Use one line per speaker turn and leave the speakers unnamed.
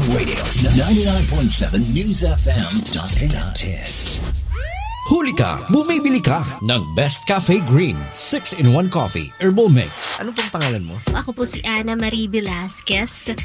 Radio 99.7 News FM.10.
Huli ka, bumibili ka ng Best Cafe Green 6-in-1 Coffee Herbal Mix.
Ano pong pangalan mo?
Ako po si Ana Marie Velasquez.